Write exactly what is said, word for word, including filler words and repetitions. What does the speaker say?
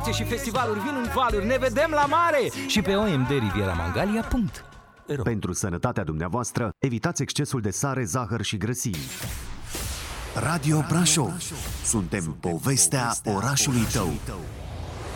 concertate și festivaluri vin în valuri. Ne vedem la mare și pe o m d riviera mangalia punct ro. Pentru sănătatea dumneavoastră, evitați excesul de sare, zahăr și grăsimi. Radio Brașov. Suntem povestea orașului tău.